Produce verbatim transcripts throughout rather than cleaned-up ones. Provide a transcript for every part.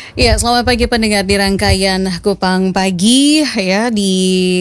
Ya, selamat pagi pendengar di rangkaian Kupang Pagi ya. Di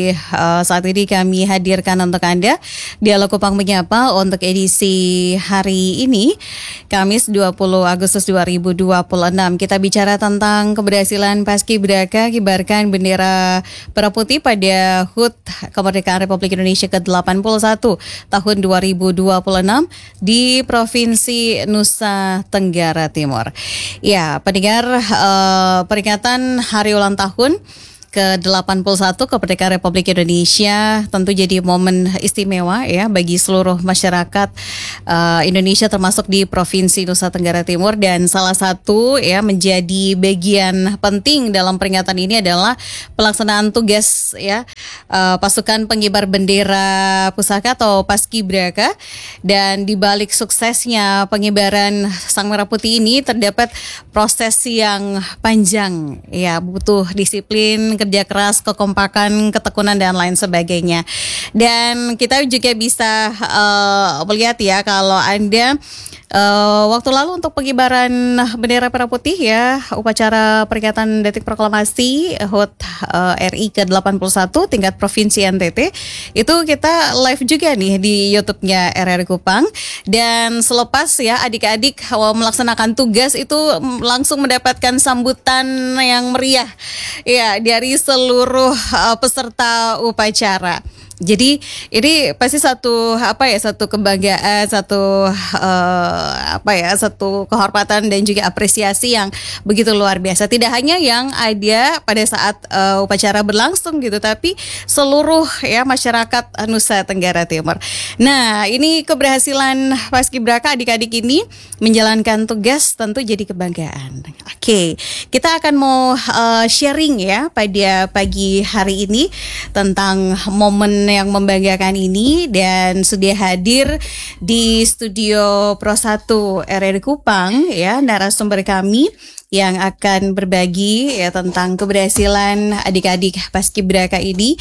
uh, saat ini kami hadirkan untuk Anda Dialog Kupang Menyapa untuk edisi hari ini Kamis dua puluh Agustus dua ribu dua puluh enam. Kita bicara tentang keberhasilan Paskibraka kibarkan bendera merah putih pada H U T Kemerdekaan Republik Indonesia ke delapan puluh satu tahun dua ribu dua puluh enam di Provinsi Nusa Tenggara Timur. Ya, pendengar, uh, peringatan hari ulang tahun ke delapan puluh satu kemerdekaan Republik Indonesia tentu jadi momen istimewa ya bagi seluruh masyarakat uh, Indonesia termasuk di Provinsi Nusa Tenggara Timur, dan salah satu ya menjadi bagian penting dalam peringatan ini adalah pelaksanaan tugas ya uh, pasukan pengibar bendera pusaka atau Paskibraka. Dan di balik suksesnya pengibaran Sang Merah Putih ini terdapat proses yang panjang ya, butuh disiplin, kerja keras, kekompakan, ketekunan dan lain sebagainya. Dan kita juga bisa uh, melihat ya kalau Anda uh, waktu lalu untuk pengibaran bendera merah putih ya, upacara peringatan Detik Proklamasi H U T uh, R I ke delapan puluh satu tingkat Provinsi N T T itu kita live juga nih di YouTube-nya R R I Kupang. Dan selepas ya adik-adik uh, melaksanakan tugas itu langsung mendapatkan sambutan yang meriah ya dari seluruh uh, peserta upacara. Jadi ini pasti satu apa ya satu kebanggaan, satu uh, apa ya satu kehormatan dan juga apresiasi yang begitu luar biasa. Tidak hanya yang ada pada saat uh, upacara berlangsung gitu, tapi seluruh ya masyarakat Nusa Tenggara Timur. Nah, ini keberhasilan Paskibraka adik-adik ini menjalankan tugas tentu jadi kebanggaan. Oke, kita akan mau uh, sharing ya pada pagi hari ini tentang momen yang membanggakan ini, dan sudah hadir di studio Pro satu R R I Kupang ya narasumber kami yang akan berbagi ya tentang keberhasilan adik-adik Paskibraka ini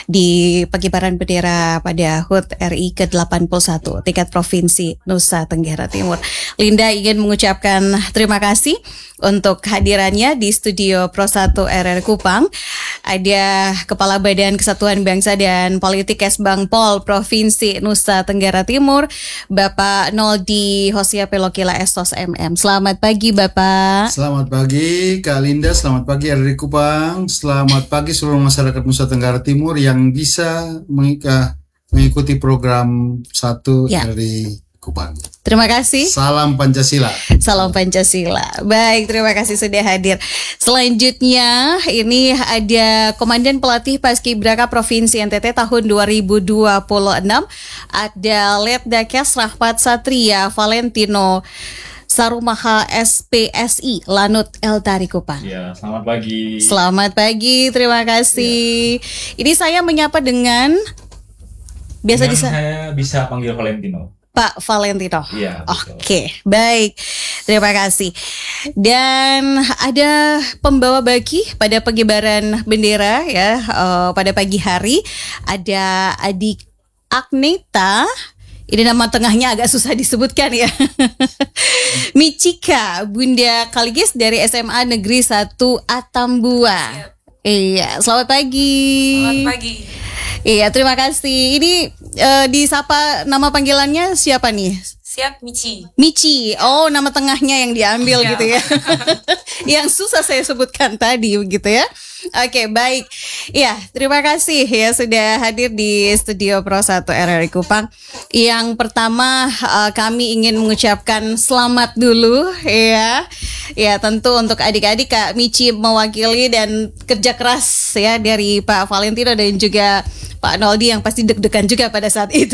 di pengibaran bendera pada H U T R I ke delapan puluh satu tingkat Provinsi Nusa Tenggara Timur. Linda ingin mengucapkan terima kasih untuk hadirannya di studio Pro satu R R I Kupang. Ada Kepala Badan Kesatuan Bangsa dan Politik Kesbangpol Provinsi Nusa Tenggara Timur, Bapak Noldi Hosia Pelokila S O S M M. Selamat pagi Bapak. Selamat pagi Kak Linda, selamat pagi R R I Kupang, selamat pagi seluruh masyarakat Nusa Tenggara Timur yang bisa mengikuti program satu ya. R R I Kupang. Terima kasih. Salam Pancasila. Salam Pancasila. Baik, terima kasih sudah hadir. Selanjutnya ini ada Komandan Pelatih Paskibraka Provinsi N T T tahun dua ribu dua puluh enam, ada Letdakes Rahmat Satria Valentino Sarumaha S P S I Lanut Eltari Kupang. Ya, selamat pagi. Selamat pagi, terima kasih. Ya. Ini saya menyapa dengan biasa dengan disa- saya bisa panggil Valentino. Pak Valentino. Iya. Oke, baik. Terima kasih. Dan ada pembawa baki pada pengibaran bendera ya uh, pada pagi hari. Ada adik Agneta. Ini nama tengahnya agak susah disebutkan ya. Michika, Bunda Kaligis dari S M A Negeri satu Atambua. Siap. Iya, selamat pagi. Selamat pagi. Iya, terima kasih. Ini uh, disapa nama panggilannya siapa nih? Siap, Michi. Michi. Oh, nama tengahnya yang diambil Siap. gitu ya. Yang susah saya sebutkan tadi gitu ya. Oke, baik. Ya, terima kasih ya sudah hadir di studio Pro satu R R I Kupang. Yang pertama uh, kami ingin mengucapkan selamat dulu ya. Ya, tentu untuk adik-adik Kak Michi mewakili dan kerja keras ya dari Pak Valentino dan juga Pak Noldi yang pasti deg-degan juga pada saat itu.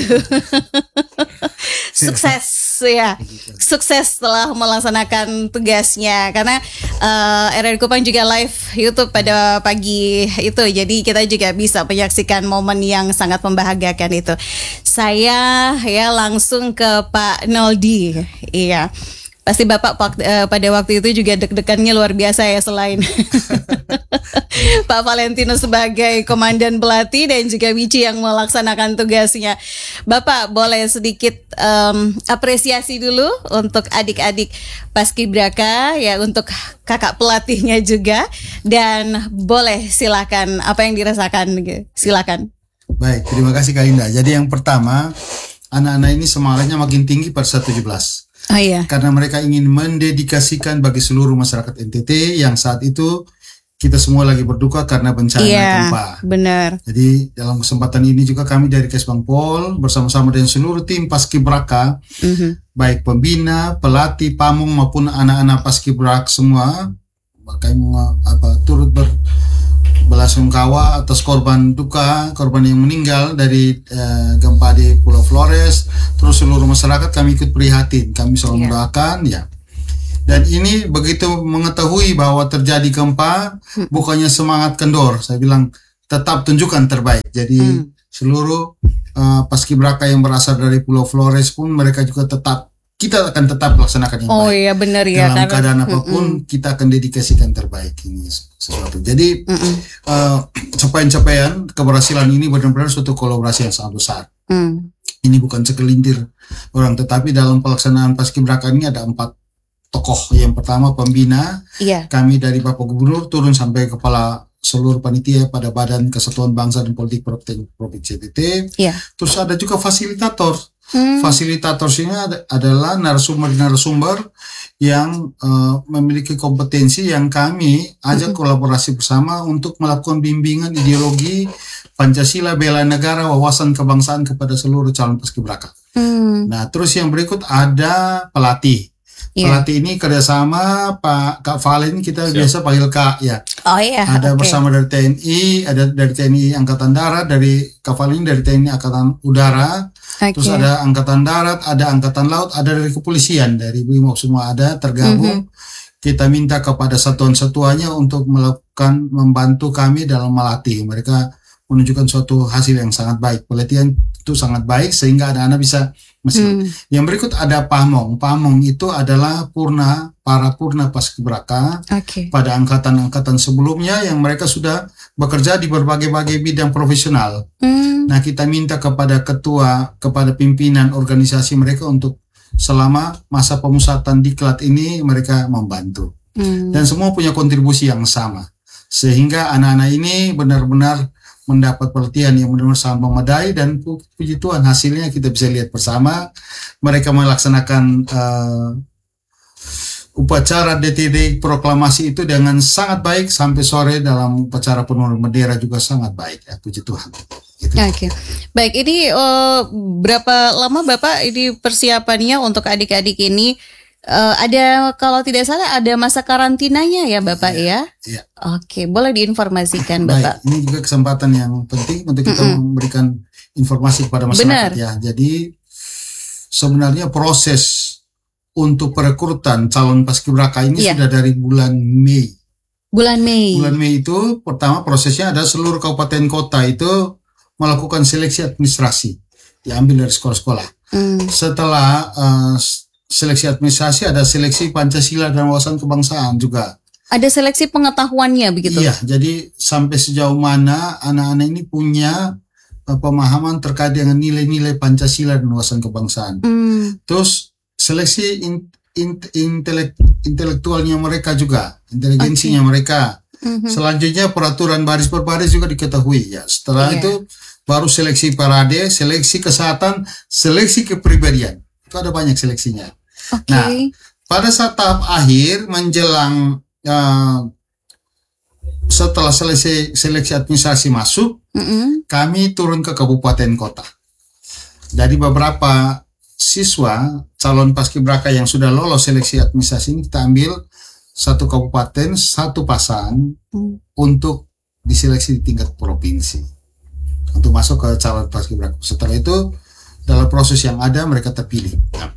Sukses ya. Sukses setelah melaksanakan tugasnya karena uh, R R I Kupang juga live YouTube pada pagi itu. Jadi kita juga bisa menyaksikan momen yang sangat membahagiakan itu. Saya ya langsung ke Pak Noldi. Iya. Pasti Bapak pada waktu itu juga deg-degannya luar biasa ya selain Pak Valentino sebagai komandan pelatih dan juga Michi yang melaksanakan tugasnya. Bapak boleh sedikit um, apresiasi dulu untuk adik-adik Paskibraka ya, untuk kakak pelatihnya juga, dan boleh silakan apa yang dirasakan, silakan. Baik, terima kasih Kak Linda. Jadi yang pertama, anak-anak ini semangatnya makin tinggi pada saat tujuh belas. Oh iya. Karena mereka ingin mendedikasikan bagi seluruh masyarakat N T T yang saat itu kita semua lagi berduka karena bencana iya, gempa. Benar. Jadi dalam kesempatan ini juga kami dari Kesbang Pol bersama-sama dengan seluruh tim Paskibraka, mm-hmm. baik pembina, pelatih, pamung maupun anak-anak Paskibrak semua, kami apa turut ber belasungkawa atas korban duka, korban yang meninggal dari uh, gempa di Pulau Flores. Terus seluruh masyarakat kami ikut prihatin, kami selalu yeah. mendoakan ya. Dan ini begitu mengetahui bahwa terjadi gempa, hmm. bukannya semangat kendor, saya bilang tetap tunjukkan terbaik. Jadi hmm. seluruh uh, Paskibraka yang berasal dari Pulau Flores pun mereka juga tetap, kita akan tetap laksanakan yang oh, baik. Oh iya benar ya. Dalam karena, keadaan apapun mm -mm. kita akan dedikasikan terbaik ini sesuatu. Jadi mm -mm. uh, capaian-capaian keberhasilan ini benar-benar suatu kolaborasi yang sangat besar. Mm. Ini bukan segelintir orang, tetapi dalam pelaksanaan Paskibraka ini ada empat tokoh. Yang pertama pembina, yeah. kami dari Bapak Gubernur turun sampai kepala seluruh panitia pada Badan Kesatuan Bangsa dan Politik Provinsi N T T. Yeah. Terus ada juga fasilitator. Hmm. Fasilitatornya ad adalah narasumber-narasumber yang uh, memiliki kompetensi yang kami ajak hmm. kolaborasi bersama untuk melakukan bimbingan ideologi Pancasila, bela negara, wawasan kebangsaan kepada seluruh calon Paskibraka. Hmm. Nah, terus yang berikut ada pelatih. Yeah. Pelatih ini kerjasama Pak Kak Valen, kita Siap. biasa panggil Kak ya. Oh iya. Ada okay. bersama dari T N I, ada dari T N I Angkatan Darat, dari Kak Valen dari T N I Angkatan Udara. Okay. Terus ada Angkatan Darat, ada Angkatan Laut, ada dari Kepolisian, dari BRIMOB semua ada tergabung. Mm-hmm. Kita minta kepada satuan-satuannya untuk melakukan membantu kami dalam melatih. Mereka menunjukkan suatu hasil yang sangat baik. Pelatihan itu sangat baik sehingga anak-anak bisa masuk. Hmm. Yang berikut ada Pamong. Pamong itu adalah purna, para purna Paskibraka okay. pada angkatan-angkatan sebelumnya yang mereka sudah bekerja di berbagai-bagai bidang profesional. Hmm. Nah, kita minta kepada ketua, kepada pimpinan organisasi mereka untuk selama masa pemusatan diklat ini mereka membantu. Hmm. Dan semua punya kontribusi yang sama. Sehingga anak-anak ini benar-benar mendapat pelatihan yang benar-benar sangat memadai, dan pu puji Tuhan hasilnya kita bisa lihat bersama. Mereka melaksanakan uh, upacara D T D proklamasi itu dengan sangat baik sampai sore. Dalam upacara penurunan bendera juga sangat baik ya, puji Tuhan. Gitu. Oke, okay. Baik, ini uh, berapa lama Bapak ini persiapannya untuk adik-adik ini? Uh, ada, kalau tidak salah ada masa karantinanya ya Bapak ya? Iya. Oke, boleh diinformasikan Baik, Bapak. Ini juga kesempatan yang penting untuk kita mm -mm. memberikan informasi kepada masyarakat. Benar. Ya. Jadi sebenarnya proses untuk perekrutan calon Paskibraka ini yeah. sudah dari bulan Mei. Bulan Mei. Bulan Mei itu pertama prosesnya ada seluruh kabupaten kota itu melakukan seleksi administrasi, diambil dari sekolah-sekolah. Mm. Setelah uh, seleksi administrasi ada seleksi Pancasila dan wawasan kebangsaan juga. Ada seleksi pengetahuannya begitu? Iya, jadi sampai sejauh mana anak-anak ini punya uh, pemahaman terkait dengan nilai-nilai Pancasila dan wawasan kebangsaan. Hmm. Terus seleksi in, in, intelek, intelektualnya mereka juga, inteligensinya okay. mereka. Mm-hmm. Selanjutnya peraturan baris per baris juga diketahui ya. Setelah yeah. itu baru seleksi parade, seleksi kesehatan, seleksi kepribadian. Itu ada banyak seleksinya. Okay. Nah, pada saat tahap akhir menjelang uh, setelah selesai seleksi administrasi masuk, mm-hmm. kami turun ke kabupaten kota. Jadi beberapa siswa calon Paskibraka yang sudah lolos seleksi administrasi ini kita ambil satu kabupaten, satu pasang mm. untuk diseleksi di tingkat provinsi untuk masuk ke calon Paskibraka. Setelah itu dalam proses yang ada mereka terpilih. Nah,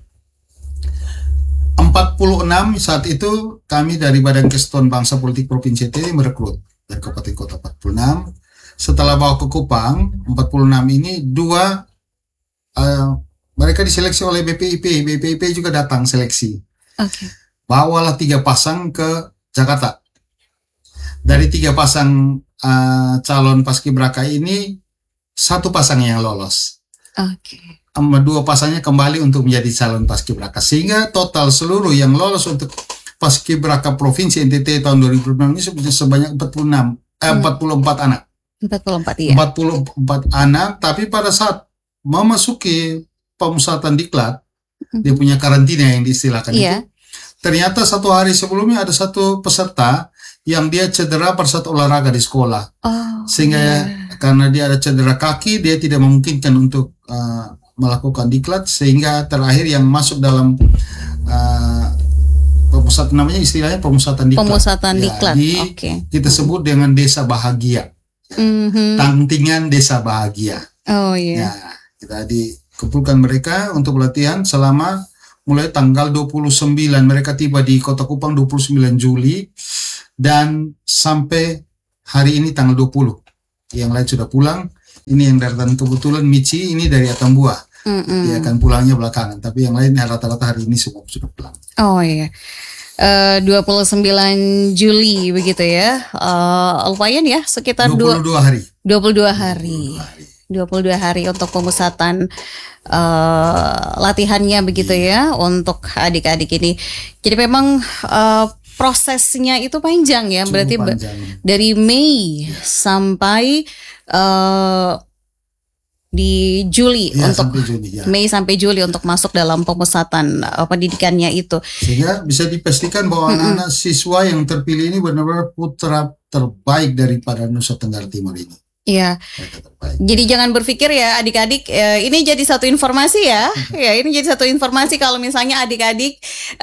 empat puluh enam saat itu kami dari Badan Kesatuan Bangsa Politik Provinsi N T T merekrut dari kabupaten kota empat puluh enam. Setelah bawa ke Kupang empat puluh enam ini dua uh, mereka diseleksi oleh B P I P. B P I P juga datang seleksi. Okay. Bawalah tiga pasang ke Jakarta. dari tiga pasang uh, calon paskibraka ini satu pasang yang lolos. Oke. Okay. Dua pasangnya kembali untuk menjadi calon paskibraka, sehingga total seluruh yang lolos untuk paskibraka provinsi N T T tahun dua ribu enam ini sebanyak empat puluh enam, eh, empat puluh empat anak. empat puluh empat iya. empat puluh empat anak, tapi pada saat memasuki pemusatan diklat, mm-hmm. dia punya karantina yang diistilahkan yeah. itu. Ternyata satu hari sebelumnya ada satu peserta yang dia cedera pada saat olahraga di sekolah. Oh, sehingga yeah. karena dia ada cedera kaki, dia tidak memungkinkan untuk uh, melakukan diklat, sehingga terakhir yang masuk dalam uh, pemusatan, namanya istilahnya pemusatan diklat. Pemusatan ya, diklat. Di, okay. Kita sebut dengan desa bahagia. Mm-hmm. Tangtingan desa bahagia. Oh iya. Yeah. Ya, kita dikumpulkan mereka untuk latihan selama mulai tanggal dua puluh sembilan, mereka tiba di Kota Kupang dua puluh sembilan Juli dan sampai hari ini tanggal dua puluh. Yang lain sudah pulang. Ini yang datang kebetulan Michi ini dari Atambua. Mm-mm. Dia akan pulangnya belakangan, tapi yang lain rata-rata hari ini semua sudah pulang. Oh iya. Uh, dua puluh sembilan Juli begitu ya. Uh, lumayan ya, sekitar dua puluh dua hari. dua puluh dua hari. dua puluh dua hari untuk pemusatan uh, latihannya begitu ya untuk adik-adik ini. Jadi memang uh, prosesnya itu panjang ya. Cukup berarti panjang. Dari Mei ya. sampai uh, di Juli ya, untuk sampai Juli, ya. Mei sampai Juli untuk masuk dalam pemusatan uh, pendidikannya itu. Sehingga bisa dipastikan bahwa mm-hmm. anak-anak siswa yang terpilih ini benar-benar putra terbaik daripada Nusa Tenggara Timur ini. Iya. Jadi jangan berpikir ya adik-adik eh, ini jadi satu informasi ya. Ya, ini jadi satu informasi kalau misalnya adik-adik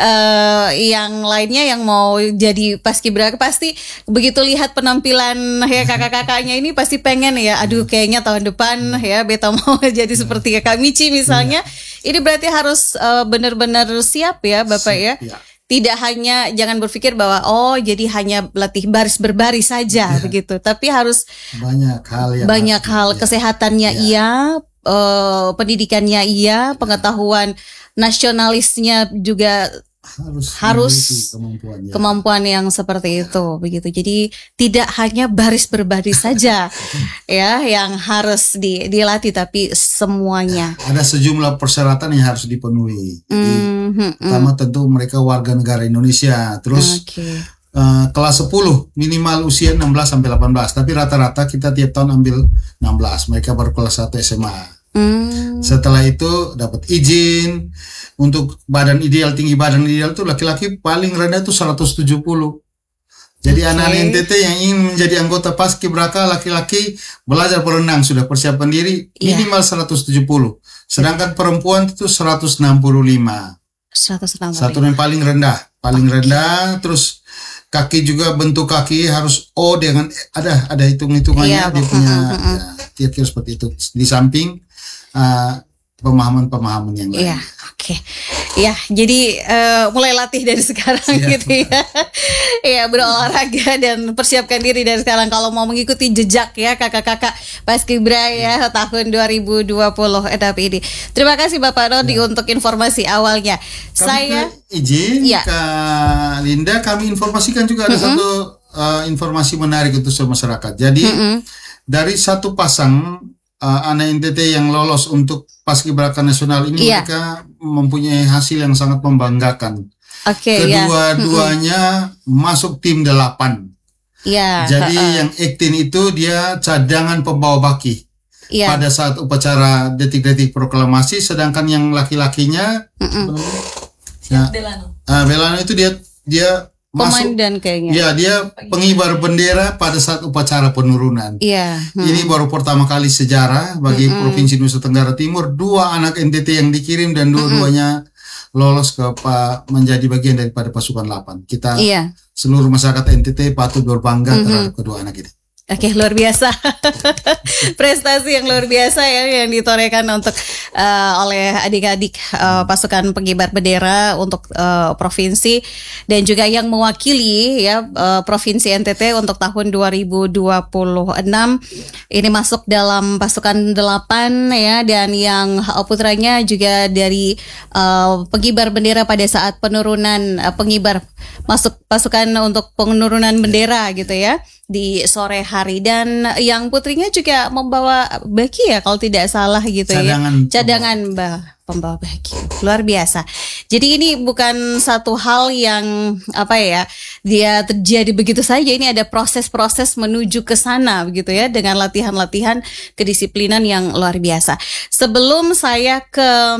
eh, yang lainnya yang mau jadi paskibraka pasti begitu lihat penampilan ya kakak-kakaknya ini pasti pengen ya, aduh kayaknya tahun depan ya beta mau jadi seperti Kak Michi misalnya. Ini berarti harus eh, benar-benar siap ya Bapak ya. Tidak hanya, jangan berpikir bahwa oh jadi hanya latih baris berbaris saja ya. Begitu, tapi harus banyak hal yang banyak hal ya. Kesehatannya ya. Iya, uh, pendidikannya iya, pengetahuan nasionalisnya juga harus, harus kemampuan, ya. kemampuan yang seperti ya. Itu begitu. Jadi tidak hanya baris berbaris saja ya yang harus di, dilatih, tapi semuanya. Ada sejumlah persyaratan yang harus dipenuhi. Jadi mm-hmm. pertama tentu mereka warga negara Indonesia. Terus okay. uh, kelas sepuluh minimal usia enam belas sampai delapan belas, tapi rata-rata kita tiap tahun ambil enam belas. Mereka baru kelas satu S M A. Hmm. Setelah itu dapat izin untuk badan ideal, tinggi badan ideal itu laki-laki paling rendah itu seratus tujuh puluh. Jadi okay. anak-anak N T T yang ingin menjadi anggota paskibraka laki-laki belajar berenang sudah persiapan diri yeah. minimal seratus tujuh puluh. Sedangkan perempuan itu seratus enam puluh lima. seratus enam puluh lima. Satu yang paling rendah, paling okay. rendah. Terus kaki juga bentuk kaki harus O dengan ada ada hitung-hitungannya yeah. dia punya uh, uh, uh. ya, kira-kira seperti itu. Di samping Uh, pemahaman-pemahaman yang lain. Iya, oke. Okay. Ya, jadi uh, mulai latih dari sekarang Siap. gitu ya. Ya, berolahraga dan persiapkan diri dari sekarang kalau mau mengikuti jejak ya kakak-kakak Paskibra ya, ya tahun dua ribu dua puluh etapa ini. Terima kasih Bapak Rodi ya. untuk informasi awalnya. Kami Saya izin ya. Kak Linda, kami informasikan juga ada mm-hmm. satu uh, informasi menarik untuk seluruh masyarakat. Jadi mm-hmm. dari satu pasang Uh, anak N T T yang lolos untuk paskibraka nasional ini yeah. mereka mempunyai hasil yang sangat membanggakan. Okay, Kedua-duanya yeah. masuk tim delapan. Yeah. Jadi uh, uh. yang aktin itu dia cadangan pembawa baki yeah. pada saat upacara detik-detik proklamasi, sedangkan yang laki-lakinya ya, Belano. Uh, Belano itu dia dia Komandan kayaknya. Ya, dia pengibar bendera pada saat upacara penurunan. Iya. Hmm. Ini baru pertama kali sejarah bagi hmm. Provinsi Nusa Tenggara Timur, dua anak N T T yang dikirim dan dua-duanya hmm. lolos ke pa, menjadi bagian daripada pasukan delapan. Kita iya. seluruh masyarakat N T T patut berbangga hmm. terhadap kedua anak ini. Oke, luar biasa. Prestasi yang luar biasa ya yang ditorehkan untuk uh, oleh adik-adik uh, pasukan pengibar bendera untuk uh, provinsi dan juga yang mewakili ya uh, provinsi N T T untuk tahun dua ribu dua puluh enam. Ini masuk dalam pasukan delapan ya, dan yang uh, putranya juga dari uh, pengibar bendera pada saat penurunan uh, pengibar masuk pasukan untuk penurunan bendera gitu ya di sore hari, dan yang putrinya juga membawa baki ya kalau tidak salah gitu cadangan, ya cadangan mbak pembawa baki, luar biasa. Jadi ini bukan satu hal yang apa ya dia terjadi begitu saja, ini ada proses-proses menuju ke sana begitu ya dengan latihan-latihan kedisiplinan yang luar biasa. Sebelum saya ke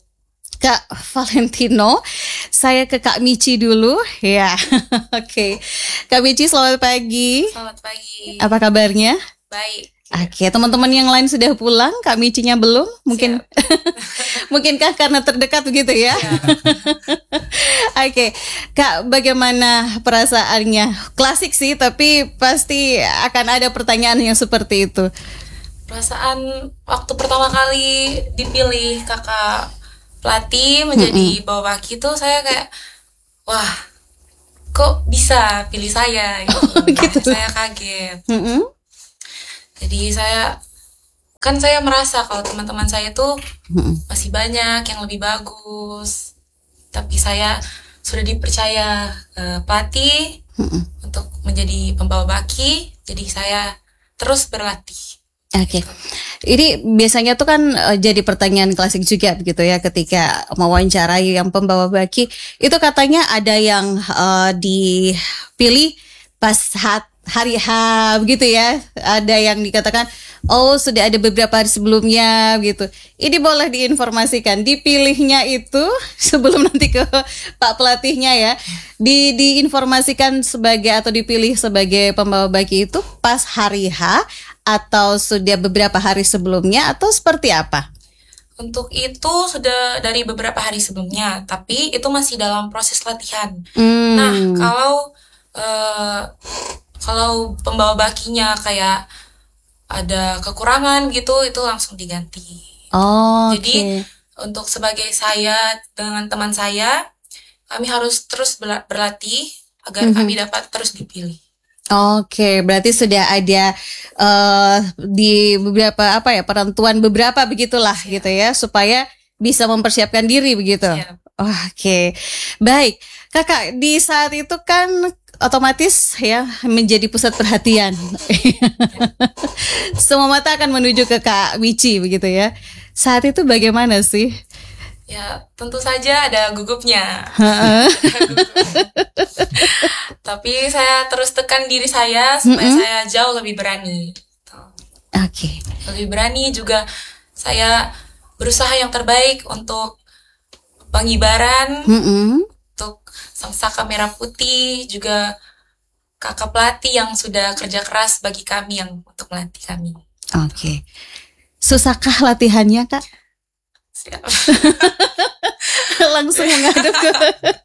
Kak Valentino, saya ke Kak Michi dulu ya. Oke, okay. Kak Michi, selamat pagi. Selamat pagi. Apa kabarnya? Baik. Oke, okay. Teman-teman yang lain sudah pulang, Kak Michinya belum? Mungkin, mungkinkah karena terdekat begitu ya? Oke, okay. Kak, bagaimana perasaannya? Klasik sih, tapi pasti akan ada pertanyaan yang seperti itu. Perasaan waktu pertama kali dipilih kakak pelatih menjadi bawa baki itu saya kayak wah kok bisa pilih saya gitu, oh, gitu. Saya kaget. Mm-mm. Jadi saya kan saya merasa kalau teman-teman saya tuh Mm-mm. masih banyak yang lebih bagus, tapi saya sudah dipercaya uh, pelatih Mm-mm. untuk menjadi pembawa baki, jadi saya terus berlatih. Oke, okay. Ini biasanya tuh kan uh, jadi pertanyaan klasik juga begitu ya ketika mewawancarai yang pembawa baki. Itu katanya ada yang uh, dipilih pas hat, hari H begitu ya. Ada yang dikatakan oh sudah ada beberapa hari sebelumnya gitu. Ini boleh diinformasikan dipilihnya itu sebelum nanti ke Pak pelatihnya ya. Di diinformasikan sebagai atau dipilih sebagai pembawa baki itu pas hari H atau sudah beberapa hari sebelumnya atau seperti apa? Untuk itu sudah dari beberapa hari sebelumnya, tapi itu masih dalam proses latihan. Hmm. Nah, kalau uh, kalau pembawa bakinya kayak ada kekurangan gitu, itu langsung diganti. Oh, jadi okay. Untuk sebagai saya dengan teman saya, kami harus terus berlatih agar mm-hmm. kami dapat terus dipilih. Oke, okay, berarti sudah ada uh, di beberapa apa ya perentuan beberapa begitulah Siap. Gitu ya supaya bisa mempersiapkan diri begitu. Oke, okay. Baik, kakak di saat itu kan otomatis ya menjadi pusat perhatian. Semua mata akan menuju ke Kak Michi begitu ya. Saat itu bagaimana sih? Ya tentu saja ada gugupnya. Tapi saya terus tekan diri saya supaya mm-hmm. saya jauh lebih berani. Oke. Okay. Lebih berani juga saya berusaha yang terbaik untuk pengibaran, mm-hmm. untuk Sang Saka Merah Putih, juga kakak pelatih yang sudah kerja keras bagi kami yang untuk melatih kami. Oke. Okay. Susahkah latihannya, Kak? Siap. Langsung menghadap ke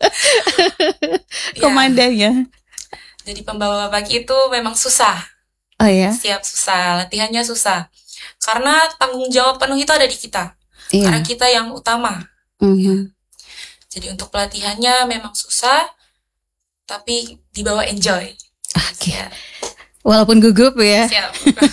komandannya. Ya, jadi pembawa baki itu memang susah. Oh ya? Siap susah, latihannya susah. Karena tanggung jawab penuh itu ada di kita. Iya. Karena kita yang utama. Mm-hmm. Jadi untuk pelatihannya memang susah, tapi dibawa enjoy. Oke. Okay. Walaupun gugup ya. Siap.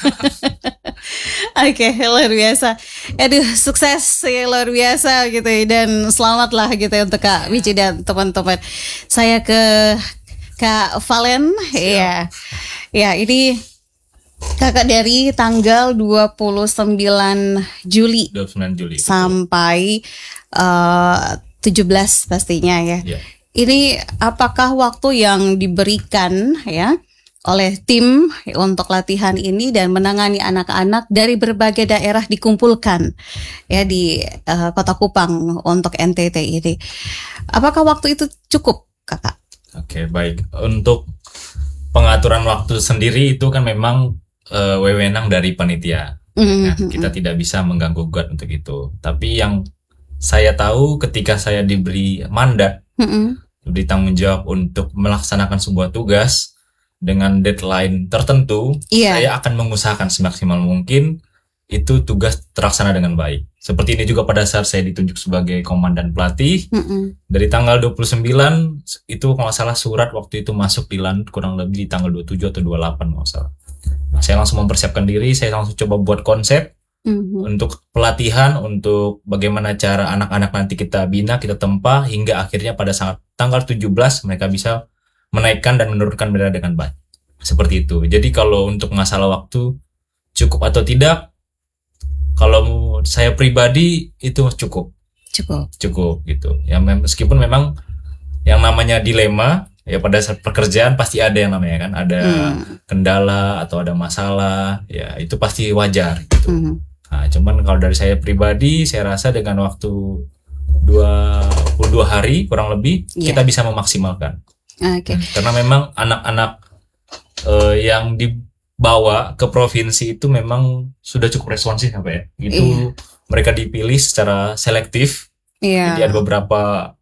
Oke, okay, luar biasa. Aduh, sukses ya, luar biasa gitu ya. Dan selamatlah gitu ya untuk Kak Michi dan teman-teman. Saya ke Kak Valen. Ya. Ya, ini kakak dari tanggal dua puluh sembilan Juli. dua puluh sembilan Juli. Sampai uh, tujuh belas pastinya ya. Ya. Ini apakah waktu yang diberikan ya oleh tim untuk latihan ini dan menangani anak-anak dari berbagai daerah dikumpulkan ya di uh, Kota Kupang untuk N T T ini. Apakah waktu itu cukup, Kakak? Oke, baik. Untuk pengaturan waktu sendiri itu kan memang uh, wewenang dari panitia. Mm-hmm. Nah, kita tidak bisa mengganggu gugat untuk itu. Tapi yang saya tahu ketika saya diberi mandat, mm-hmm. diberi tanggung jawab untuk melaksanakan sebuah tugas, dengan deadline tertentu, yeah. saya akan mengusahakan semaksimal mungkin itu tugas terlaksana dengan baik. Seperti ini juga pada saat saya ditunjuk sebagai komandan pelatih, mm-mm. dari tanggal dua puluh sembilan itu kalau nggak salah surat waktu itu masuk di Lanut kurang lebih di tanggal dua puluh tujuh atau dua puluh delapan kalau nggak salah. Nah, saya langsung mempersiapkan diri, saya langsung coba buat konsep mm-hmm. untuk pelatihan, untuk bagaimana cara anak-anak nanti kita bina, kita tempa, hingga akhirnya pada saat tanggal tujuh belas mereka bisa menaikkan dan menurunkan bendera dengan baik. Seperti itu. Jadi kalau untuk masalah waktu cukup atau tidak, kalau saya pribadi itu cukup. Cukup. Cukup gitu. Ya meskipun memang yang namanya dilema, ya pada saat pekerjaan pasti ada yang namanya kan, ada hmm. kendala atau ada masalah, ya itu pasti wajar gitu. Hmm. Nah, cuman kalau dari saya pribadi, saya rasa dengan waktu dua puluh dua hari kurang lebih yeah. kita bisa memaksimalkan. Okay. Karena memang anak-anak uh, yang di bawa ke provinsi itu memang sudah cukup responsif apa ya itu iya. mereka dipilih secara selektif iya. Jadi ada beberapa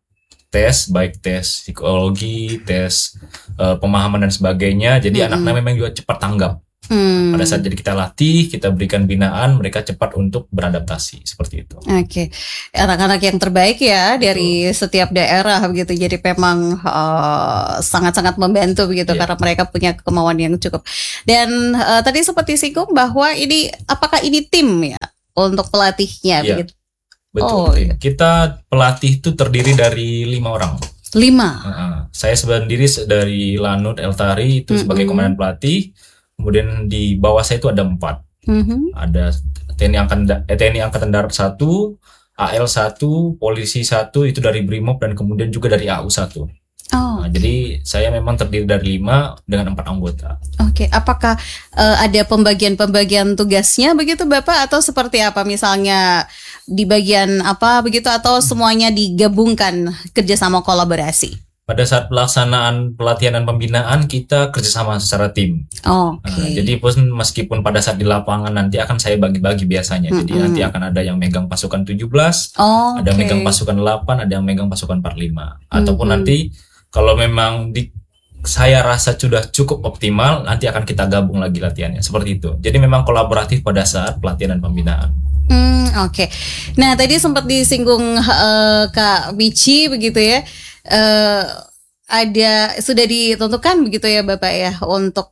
tes, baik tes psikologi, tes uh, pemahaman dan sebagainya, jadi mm-hmm. anak-anak memang juga cepat tanggap. Hmm. Pada saat jadi kita latih, kita berikan binaan, mereka cepat untuk beradaptasi seperti itu. Oke, okay. Anak-anak yang terbaik ya dari Betul. Setiap daerah begitu. Jadi memang uh, sangat-sangat membantu begitu yeah. karena mereka punya kemauan yang cukup. Dan uh, tadi seperti singgung bahwa ini apakah ini tim ya untuk pelatihnya yeah. begitu? Betul. Oh, tim. Kita pelatih itu terdiri dari lima orang. Lima. Uh, saya sendiri dari Lanut Eltari itu mm-hmm. sebagai komandan pelatih. Kemudian di bawah saya itu ada empat, mm-hmm. ada T N I Angkatan eh, T N I Angkatan Darat satu, A L satu, Polisi satu itu dari Brimob dan kemudian juga dari A U satu. Oh, nah, okay. Jadi saya memang terdiri dari lima dengan empat anggota. Oke, okay. Apakah uh, ada pembagian-pembagian tugasnya begitu Bapak atau seperti apa? Misalnya di bagian apa begitu atau semuanya digabungkan kerjasama kolaborasi? Pada saat pelaksanaan pelatihan dan pembinaan kita kerjasama secara tim. Oh, Oke. Okay. Nah, jadi pun meskipun pada saat di lapangan nanti akan saya bagi-bagi biasanya. Mm-hmm. Jadi nanti akan ada yang megang pasukan tujuh belas, oh, ada yang okay. megang pasukan delapan, ada yang megang pasukan empat puluh lima. Mm-hmm. Ataupun nanti kalau memang di saya rasa sudah cukup optimal, nanti akan kita gabung lagi latihannya. Seperti itu. Jadi memang kolaboratif pada saat pelatihan dan pembinaan. Hmm, oke. Okay. Nah, tadi sempat disinggung uh, Kak Bici begitu ya. Uh, ada sudah ditentukan begitu ya Bapak ya untuk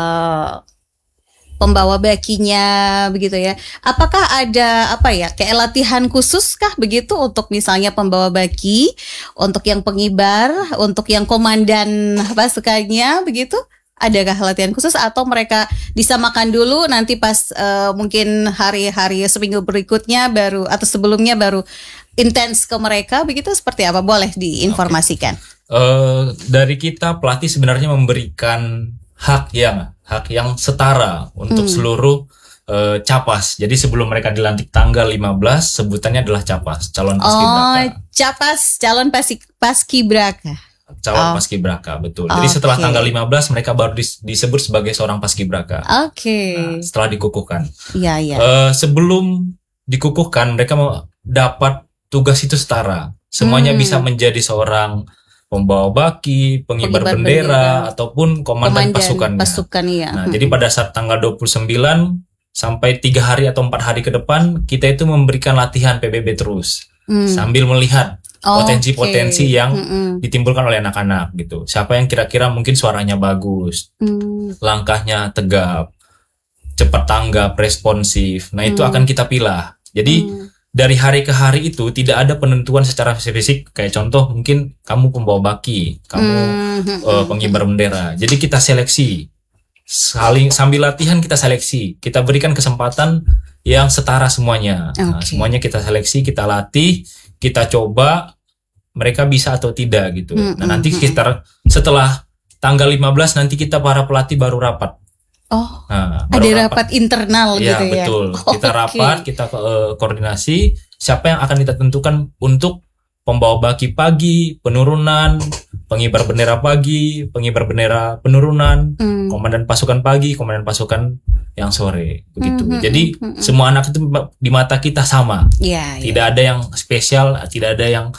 uh, pembawa bakinya begitu ya. Apakah ada apa ya kayak latihan khusus kah begitu untuk misalnya pembawa baki, untuk yang pengibar, untuk yang komandan pasukannya begitu? Adakah latihan khusus atau mereka disamakan dulu nanti pas uh, mungkin hari-hari seminggu berikutnya baru atau sebelumnya baru intens ke mereka begitu, seperti apa? Boleh diinformasikan. Okay. Uh, dari kita pelatih sebenarnya memberikan hak yang hak yang setara untuk hmm. seluruh uh, capas. Jadi sebelum mereka dilantik tanggal lima belas sebutannya adalah capas, calon paskibraka. Oh, capas, calon paskibraka. Calon oh. paskibraka, betul. Jadi okay. setelah tanggal lima belas mereka baru dis- disebut sebagai seorang paskibraka. Oke. Okay. Nah, setelah dikukuhkan. Iya, iya. Uh, sebelum dikukuhkan mereka mau dapat tugas itu setara. Semuanya hmm. bisa menjadi seorang pembawa baki, pengibar, pengibar bendera, bendera ataupun komandan, komandan pasukannya. Pasukan, iya. Nah, hmm. jadi pada saat tanggal dua puluh sembilan sampai tiga hari atau empat hari ke depan kita itu memberikan latihan P B B terus. Hmm. Sambil melihat oh, potensi-potensi okay. yang Mm-mm. ditimbulkan oleh anak-anak gitu. Siapa yang kira-kira mungkin suaranya bagus, mm. langkahnya tegap, cepat tanggap, responsif. Nah, itu mm. akan kita pilah. Jadi mm. dari hari ke hari itu tidak ada penentuan secara fisik. Kayak contoh mungkin kamu pembawa baki, kamu mm. uh, pengibar bendera. Jadi kita seleksi. Saling sambil latihan kita seleksi. Kita berikan kesempatan yang setara semuanya. Okay. Nah, semuanya kita seleksi, kita latih, kita coba mereka bisa atau tidak gitu. Mm, nah, nanti sekitar setelah tanggal lima belas nanti kita para pelatih baru rapat. Oh. Nah, ada rapat. rapat internal ya, gitu ya. Betul. Oh, kita rapat, okay. kita uh, koordinasi siapa yang akan kita tentukan untuk pembawa baki pagi, penurunan, pengibar bendera pagi, pengibar bendera penurunan, mm. komandan pasukan pagi, komandan pasukan yang sore, begitu. Mm-hmm, Jadi mm-hmm. semua anak itu di mata kita sama. Yeah, yeah. Tidak ada yang spesial, tidak ada yang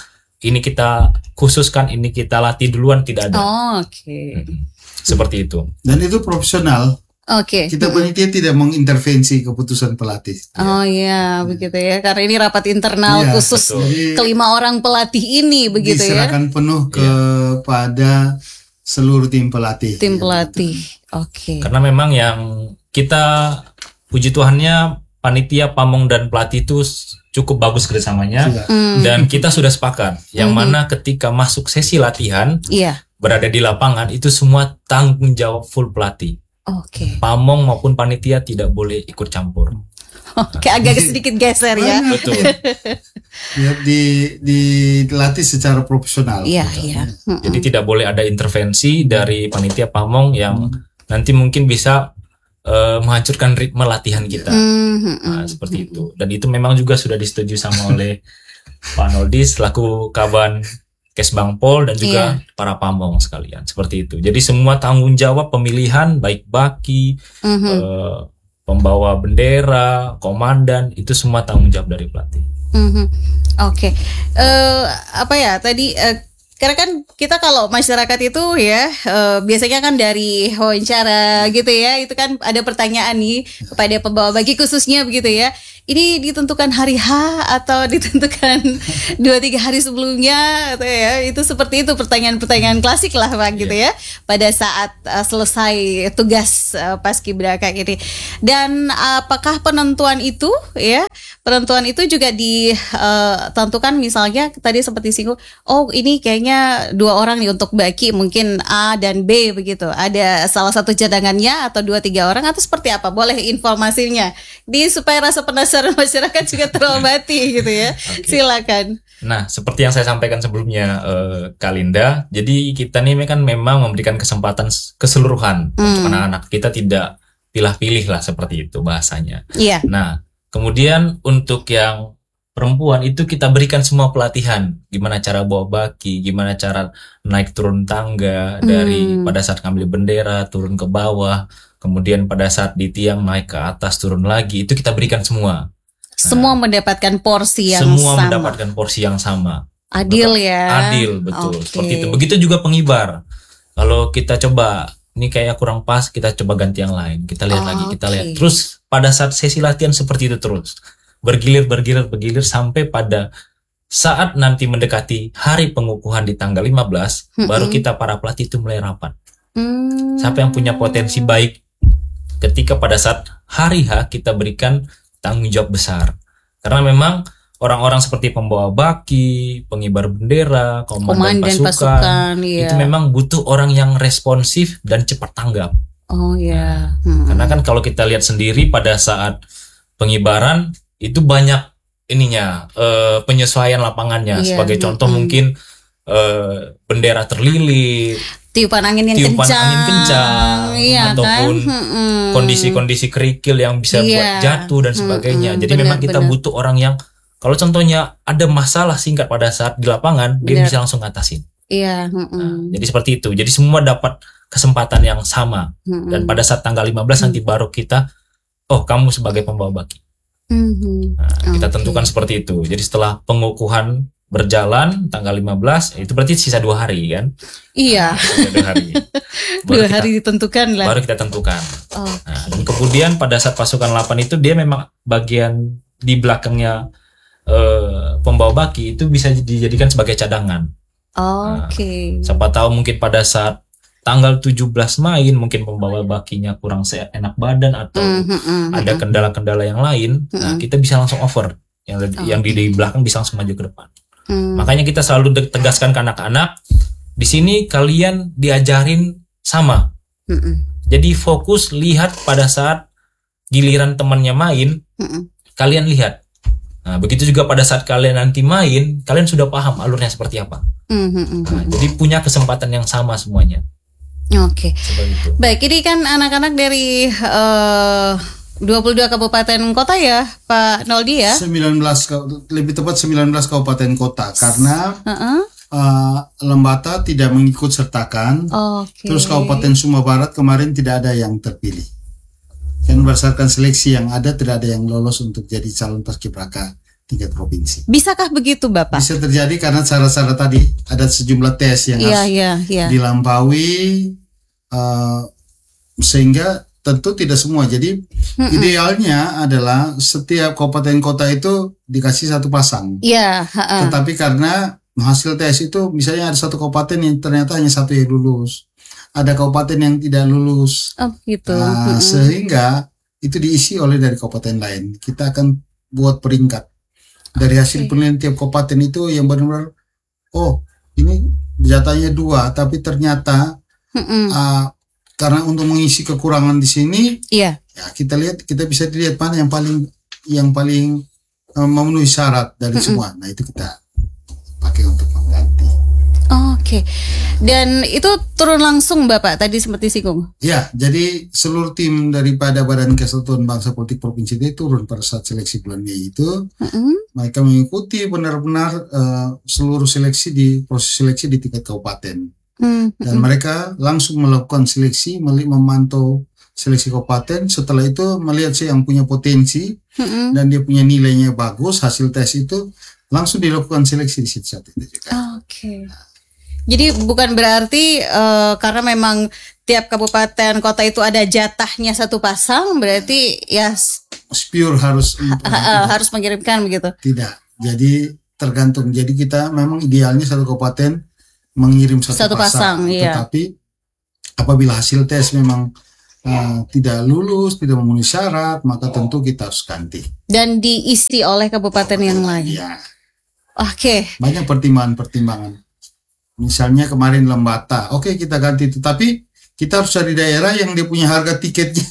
ini kita khususkan, ini kita latih duluan, tidak ada. Oh, oke. Okay. Hmm. Seperti itu. Dan itu profesional. Oke. Okay. Kita panitia tidak mengintervensi keputusan pelatih. Oh iya, ya. Begitu ya. Karena ini rapat internal ya, khusus betul. Kelima orang pelatih ini, begitu ya. Diserahkan penuh kepada ya. Seluruh tim pelatih. Tim pelatih. Ya, oke. Okay. Karena memang yang kita puji Tuhannya panitia, pamong dan pelatih itu cukup bagus kerjasamanya. Hmm. Dan kita sudah sepakat yang hmm. mana ketika masuk sesi latihan, yeah. berada di lapangan itu semua tanggung jawab full pelatih. Oke. Okay. Pamong maupun panitia tidak boleh ikut campur. Oke, okay, agak sedikit geser ya. Betul. Ya, di dilatih secara profesional. Iya, iya. Jadi tidak boleh ada intervensi dari panitia pamong yang hmm. nanti mungkin bisa uh, menghancurkan ritme latihan kita. Hmm. Nah, seperti itu. Dan itu memang juga sudah disetujui sama oleh Pak Noldi selaku Kaban Kesbang Pol dan juga yeah. para pamong sekalian, seperti itu. Jadi semua tanggung jawab pemilihan baik baki, mm-hmm. uh, pembawa bendera, komandan, itu semua tanggung jawab dari pelatih. Mm-hmm. Oke, okay. uh, apa ya tadi? Uh, Karena kan kita kalau masyarakat itu ya uh, biasanya kan dari wawancara gitu ya, itu kan ada pertanyaan nih kepada pembawa baki khususnya begitu ya. Ini ditentukan hari H atau ditentukan dua tiga hari sebelumnya atau ya, itu seperti itu pertanyaan-pertanyaan klasik lah Pak gitu ya. Pada saat uh, selesai tugas uh, paskibraka ini. Dan apakah penentuan itu ya, penentuan itu juga ditentukan uh, misalnya tadi seperti singgung, oh ini kayaknya dua orang nih untuk baki, mungkin A dan B begitu. Ada salah satu cadangannya atau dua tiga orang atau seperti apa? Boleh informasinya. Di supaya rasa penasaran masyarakat juga terobati gitu ya. Okay. Silakan. Nah, seperti yang saya sampaikan sebelumnya uh, Kak Linda, jadi kita nih kan memang memberikan kesempatan keseluruhan hmm. untuk anak-anak. Kita tidak pilih-pilih lah seperti itu bahasanya. Iya. Yeah. Nah, kemudian untuk yang perempuan itu kita berikan semua pelatihan, gimana cara bawa baki, gimana cara naik turun tangga dari hmm. pada saat ngambil bendera turun ke bawah, kemudian pada saat di tiang naik ke atas turun lagi, itu kita berikan semua. Semua nah, mendapatkan porsi yang semua sama. Semua mendapatkan porsi yang sama. Adil betul. Ya. Adil, betul. Okay. Seperti itu. Begitu juga pengibar. Kalau kita coba ini kayak kurang pas, kita coba ganti yang lain. Kita lihat oh, lagi, kita okay. lihat. Terus pada saat sesi latihan seperti itu terus. Bergilir, bergilir, bergilir sampai pada saat nanti mendekati hari pengukuhan di tanggal lima belas, mm-hmm. baru kita para pelatih itu mulai rapat. Mm. Siapa yang punya potensi baik, ketika pada saat hari H kita berikan tanggung jawab besar. Karena memang orang-orang seperti pembawa baki, pengibar bendera, komandan, komandan pasukan, pasukan iya. itu memang butuh orang yang responsif dan cepat tanggap. Oh ya. Yeah. Hmm. Karena kan kalau kita lihat sendiri pada saat pengibaran itu banyak ininya uh, penyesuaian lapangannya. Yeah. Sebagai contoh mm-hmm. mungkin uh, bendera terlilit, tiupan angin yang tiupan kencang, angin kencang iya, ataupun kan? hmm. kondisi-kondisi kerikil yang bisa iya. buat jatuh dan sebagainya. Hmm, Jadi benar, memang kita benar. butuh orang yang kalau contohnya ada masalah singkat pada saat di lapangan, benar. Dia bisa langsung ngatasin. Iya. Hmm. Nah, jadi seperti itu. Jadi semua dapat kesempatan yang sama. Hmm. Dan pada saat tanggal lima belas hmm. nanti baru kita, oh kamu sebagai pembawa baki. Hmm. Nah, kita okay. tentukan seperti itu. Jadi setelah pengukuhan berjalan tanggal lima belas, itu berarti sisa dua hari kan? Iya. Sisa dua hari. Dua hari ditentukan lah. Baru kita tentukan. Oh. Nah, dan kemudian pada saat pasukan delapan itu dia memang bagian di belakangnya eh, pembawa baki itu bisa dijadikan sebagai cadangan. Oh, Oke. Okay. Nah, siapa tahu mungkin pada saat tanggal tujuh belas main mungkin pembawa bakinya kurang enak badan atau mm-hmm, ada kendala-kendala yang lain. Mm-hmm. Nah, kita bisa langsung over. Yang oh, yang di, di belakang bisa langsung maju ke depan. Hmm. Makanya kita selalu tegaskan ke anak-anak, di sini kalian diajarin sama. Hmm. Jadi fokus lihat pada saat giliran temannya main, hmm. kalian lihat. Nah, begitu juga pada saat kalian nanti main, kalian sudah paham alurnya seperti apa. Hmm. Nah, jadi punya kesempatan yang sama semuanya. Oke. Okay. Baik, ini kan anak-anak dari uh, dua puluh dua kabupaten kota ya, Pak Noldi ya? sembilan belas, lebih tepat sembilan belas kabupaten kota karena uh-uh. uh, Lembata tidak mengikut sertakan. Okay. Terus Kabupaten Sumba Barat kemarin tidak ada yang terpilih. Dan berdasarkan seleksi yang ada tidak ada yang lolos untuk jadi calon paskibraka tingkat provinsi. Bisakah begitu Bapak? Bisa terjadi karena syarat-syarat tadi ada sejumlah tes yang Iya, harus iya, iya. dilampaui uh, sehingga tentu tidak semua. Jadi Mm-mm. idealnya adalah setiap kabupaten kota itu dikasih satu pasang. Iya. ha-ha. Tetapi karena hasil tes itu misalnya ada satu kabupaten yang ternyata hanya satu yang lulus, ada kabupaten yang tidak lulus. Oh gitu. Nah, Mm-mm. sehingga itu diisi oleh dari kabupaten lain. Kita akan buat peringkat dari hasil Oke. penilaian tiap kabupaten itu yang benar-benar oh ini jatahnya dua, tapi ternyata Mm-mm. uh, karena untuk mengisi kekurangan di sini, Iya. ya kita lihat kita bisa dilihat mana yang paling yang paling uh, memenuhi syarat dari Mm-mm. semua. Nah itu kita pakai untuk mengganti. Oke. Dan itu turun langsung Bapak tadi seperti singgung. Ya, jadi seluruh tim daripada Badan Kesatuan Bangsa Politik Provinsi itu turun pada saat seleksi bulan Mei itu. Mm-mm. Mereka mengikuti benar-benar uh, seluruh seleksi di proses seleksi di tingkat kabupaten. Mm-mm. Dan mereka langsung melakukan seleksi, meli- memantau seleksi kabupaten. Setelah itu melihat sih yang punya potensi Mm-mm. dan dia punya nilainya bagus, hasil tes itu langsung dilakukan seleksi di situ saat itu juga. Oke. Jadi bukan berarti eh, karena memang tiap kabupaten kota itu ada jatahnya satu pasang, berarti ya s- Pure harus ha- ha- harus mengirimkan begitu. tidak. Jadi tergantung. Jadi kita memang idealnya satu kabupaten mengirim satu, Satu pasang, iya. Tetapi apabila hasil tes memang uh, tidak lulus, tidak memenuhi syarat, maka tentu kita harus ganti. Dan diisi oleh kabupaten yang lain. Ya, Oke. banyak pertimbangan-pertimbangan. Misalnya kemarin Lembata, oke kita ganti itu, tapi kita harus cari daerah yang dia punya harga tiketnya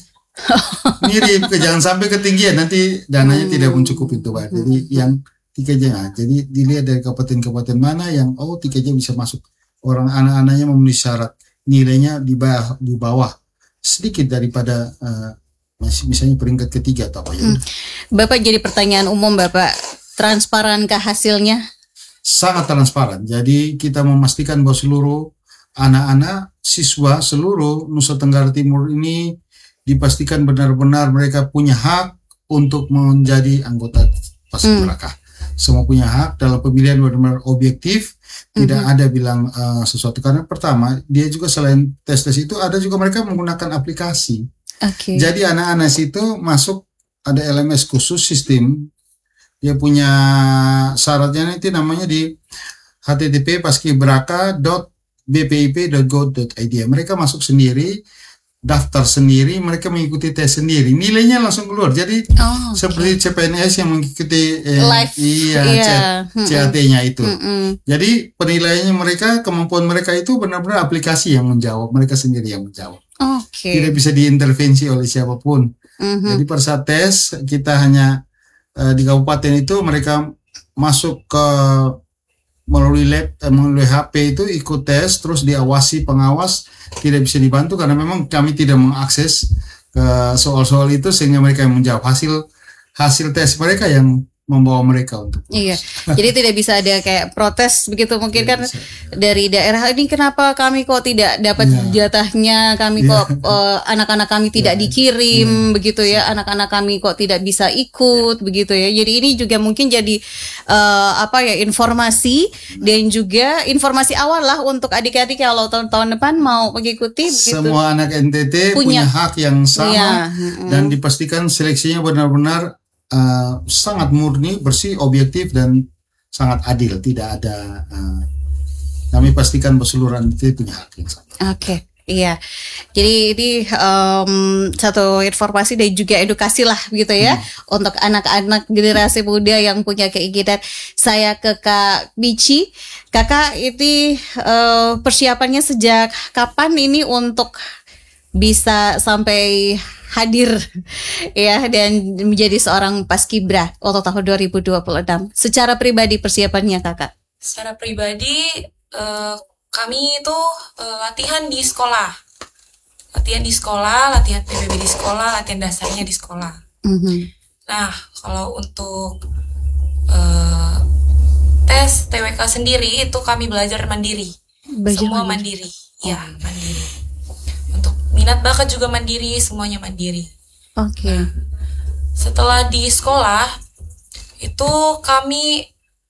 mirip, ke jangan sampai ketinggian nanti dananya Hmm. tidak mencukupi itu, Pak. Jadi yang tiketnya, nah, jadi dilihat dari kabupaten-kabupaten mana yang oh tiketnya bisa masuk, orang anak-anaknya memenuhi syarat, nilainya di bawah di bawah sedikit daripada uh, masih misalnya peringkat ketiga atau apa ya. Hmm. Bapak, jadi pertanyaan umum Bapak, transparankah hasilnya? Sangat transparan. Jadi kita memastikan bahwa seluruh anak-anak siswa seluruh Nusa Tenggara Timur ini dipastikan benar-benar mereka punya hak untuk menjadi anggota Paskibraka. Hmm. Semua punya hak dalam pemilihan benar-benar objektif, tidak Mm-hmm. ada bilang uh, sesuatu. Karena pertama dia juga selain tes-tes itu ada juga mereka menggunakan aplikasi. Oke. Jadi anak-anak situ masuk ada L M S khusus sistem. Dia punya syaratnya nanti namanya di h t t p paskibraka dot b p i p dot go dot i d. Mereka masuk sendiri, daftar sendiri, mereka mengikuti tes sendiri, nilainya langsung keluar. Jadi Oh, oke. seperti C P N S yang mengikuti eh, Live, iya, iya. C A T-nya itu. Mm-mm. Jadi penilaiannya mereka, kemampuan mereka itu benar-benar aplikasi yang menjawab, mereka sendiri yang menjawab. Oke. Tidak bisa diintervensi oleh siapapun. Mhm. Jadi pada saat tes kita hanya uh, di kabupaten itu mereka masuk ke melalui lab, eh, melalui H P itu ikut tes, terus diawasi pengawas, tidak bisa dibantu karena memang kami tidak mengakses ke soal-soal itu sehingga mereka yang menjawab, hasil hasil tes mereka yang membawa mereka untuk Iya, jadi tidak bisa ada kayak protes begitu mungkin Tidak kan bisa. dari daerah ini kenapa kami kok tidak dapat Iya. jatahnya, kami Iya. kok eh, anak-anak kami tidak Iya. dikirim begitu ya, anak-anak kami kok tidak bisa ikut begitu ya. Jadi ini juga mungkin jadi eh, apa ya, informasi dan juga informasi awal lah untuk adik-adik kalau tahun-tahun depan mau mengikuti begitu. semua anak N T T Punya. punya, hak yang sama Iya, mm-mm. dan dipastikan seleksinya benar-benar uh, sangat murni, bersih, objektif dan sangat adil. Tidak ada uh, kami pastikan bahwa seluruh N T T punya hak yang sama. Oke, iya. Jadi ini em, satu informasi dan juga edukasi lah gitu ya untuk anak-anak generasi muda yang punya keinginan. Saya ke Kak Michi. Kakak, ini eh, persiapannya sejak kapan ini untuk bisa sampai hadir ya dan menjadi seorang paskibra untuk tahun dua ribu dua puluh enam. Secara pribadi persiapannya Kakak? Secara pribadi eh, kami itu eh, latihan di sekolah, latihan di sekolah, latihan P B B di sekolah, latihan dasarnya di sekolah. Mhm. Nah, kalau untuk eh, tes T W K sendiri itu kami belajar mandiri, Belajar semua mandiri. mandiri, ya mandiri. Untuk minat bakat juga mandiri, semuanya mandiri. Oke. Setelah di sekolah itu kami